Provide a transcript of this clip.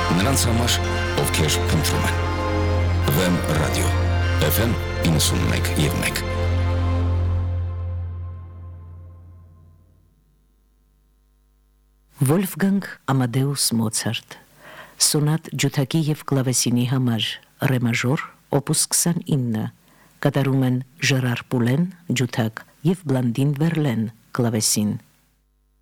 Նրանց համար, ովքեր փնտրում են։ Վեմ ռադիո, FM 91.1։ Վոլֆգանգ Ամադեուս Մոցարտ, սոնատ ջութակի և կլավեսինի համար, ռե մաժոր, օպուս 29, կատարում են Ժերար Պուլեն, ջութակ և Բլանդին Վերլեն, կլավեսին։